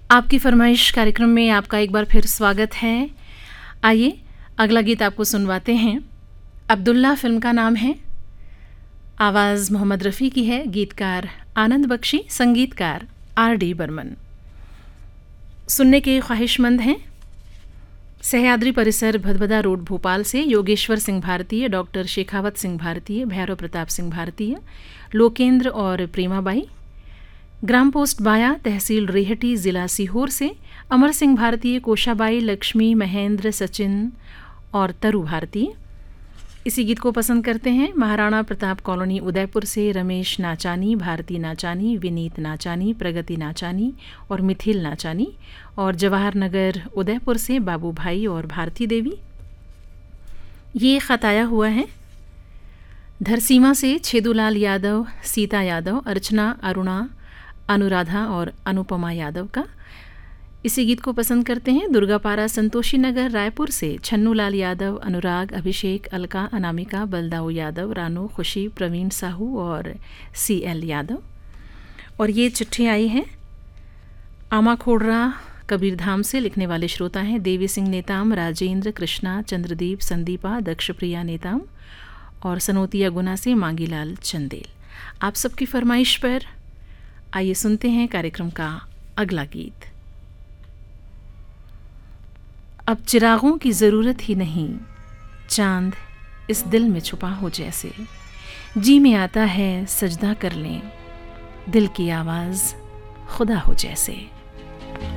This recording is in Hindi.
आपकी फरमाइश कार्यक्रम में आपका एक बार फिर स्वागत है। आइए अगला गीत आपको सुनवाते हैं। अब्दुल्ला फिल्म का नाम है, आवाज़ मोहम्मद रफ़ी की है, गीतकार आनंद बख्शी, संगीतकार R.D. बर्मन। सुनने के ख्वाहिशमंद हैं सह्याद्री परिसर भदभदा रोड भोपाल से योगेश्वर सिंह भारतीय, डॉक्टर शेखावत सिंह भारतीय, भैरव प्रताप सिंह भारतीय, लोकेंद्र और प्रेमाबाई। ग्राम पोस्ट बाया, तहसील रेहटी, ज़िला सीहोर से अमर सिंह भारतीय, कोशाबाई, लक्ष्मी, महेंद्र, सचिन और तरु भारतीय। इसी गीत को पसंद करते हैं महाराणा प्रताप कॉलोनी उदयपुर से रमेश नाचानी, भारती नाचानी, विनीत नाचानी, प्रगति नाचानी और मिथिल नाचानी, और जवाहर नगर उदयपुर से बाबू भाई और भारती देवी। ये ख़त आया हुआ है धरसीमा से छेदूलाल यादव, सीता यादव, अर्चना, अरुणा, अनुराधा और अनुपमा यादव का। इसी गीत को पसंद करते हैं दुर्गापारा संतोषी नगर रायपुर से छन्नूलाल यादव, अनुराग, अभिषेक, अलका, अनामिका, बलदाऊ यादव, रानो, खुशी, प्रवीण साहू और CL यादव। और ये चिट्ठी आई है आमा खोड़रा कबीरधाम से। लिखने वाले श्रोता हैं देवी सिंह नेताम, राजेंद्र, कृष्णा, चंद्रदीप, संदीपा, दक्षप्रिया नेताम और सनोतिया गुना से मांगीलाल चंदेल। आप सबकी फरमाइश पर आइए सुनते हैं कार्यक्रम का अगला गीत। अब चिरागों की ज़रूरत ही नहीं, चांद इस दिल में छुपा हो जैसे, जी में आता है सजदा कर लें, दिल की आवाज़ खुदा हो जैसे।